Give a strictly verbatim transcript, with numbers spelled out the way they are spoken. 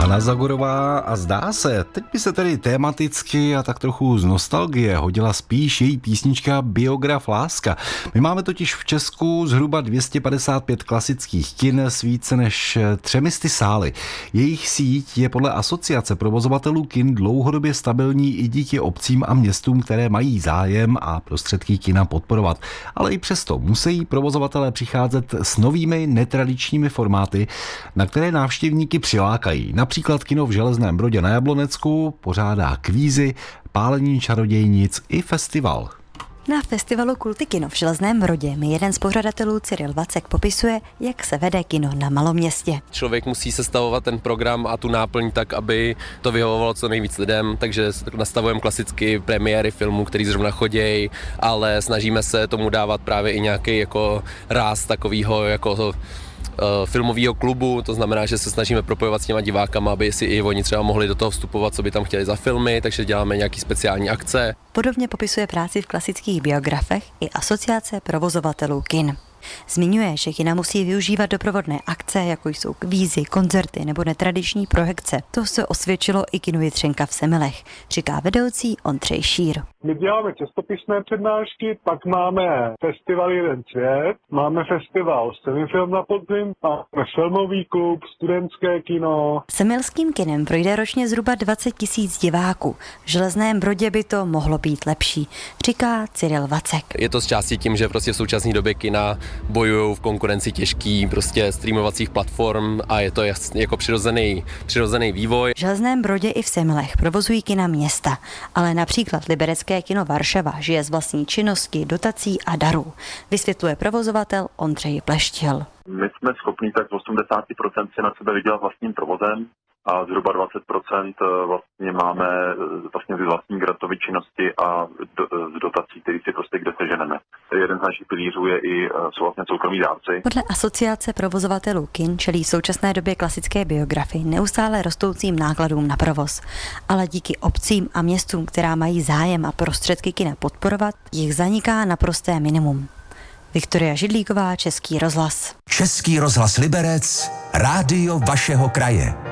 Hana Zagorová a zdá se, teď by se tedy tematicky a tak trochu z nostalgie hodila spíš její písnička Biograf láska. My máme totiž v Česku zhruba dvě stě padesát pět klasických kin s více než třemi sty sály. Jejich síť je podle Asociace provozovatelů kin dlouhodobě stabilní i díky obcím a městům, které mají zájem a prostředky kina podporovat. Ale i přesto musí provozovatelé přicházet s novými netradičními formáty, na které návštěvníky přilákají. Například kino v Železném Brodě na Jablonecku pořádá kvízy, pálení čarodějnic i festival. Na festivalu Kulty kino v Železném Brodě mi jeden z pořadatelů Cyril Vacek popisuje, jak se vede kino na Maloměstě. Člověk musí sestavovat ten program a tu náplň tak, aby to vyhovovalo co nejvíc lidem, takže nastavujeme klasicky premiéry filmů, který zrovna chodějí, ale snažíme se tomu dávat právě i nějaký jako ráz takovýho jako filmového klubu, to znamená, že se snažíme propojovat s těma divákama, aby si i oni třeba mohli do toho vstupovat, co by tam chtěli za filmy, takže děláme nějaký speciální akce. Podobně popisuje práci v klasických biografech i Asociace provozovatelů kin. Zmiňuje, že kina musí využívat doprovodné akce, jako jsou kvízy, koncerty nebo netradiční projekce. To se osvědčilo i kinu Jitřenka v Semilech, říká vedoucí Ondřej Šír. My děláme časopisné přednášky, pak máme festival Jeden svět, máme festival Semifilm na podzim, máme filmový klub, studentské kino. Semilským kinem projde ročně zhruba dvacet tisíc diváků. V Železném Brodě by to mohlo být lepší, říká Cyril Vacek. Je to z části tím, že prostě v současné době kina bojují v konkurenci těžký prostě streamovacích platform a je to jasný, jako přirozený, přirozený vývoj. V Železném Brodě i v Semilech provozují kina města, ale například liberecké kino Varšava žije z vlastní činnosti, dotací a darů, vysvětluje provozovatel Ondřej Pleštil. My jsme schopni tak osmdesát procent si na sebe vydělat vlastním provozem a zhruba dvacet procent vlastně máme vlastně z vlastní grantové činnosti a z dotací, který si prostě kde seženeme. Jeden z našich pilířů je i jsou vlastně soukromí dárci. Podle Asociace provozovatelů kin čelí v současné době klasické biografy neustále rostoucím nákladům na provoz. Ale díky obcím a městům, která mají zájem a prostředky kina podporovat, jich zaniká naprosté minimum. Viktoria Židlíková, Český rozhlas. Český rozhlas Liberec, rádio vašeho kraje.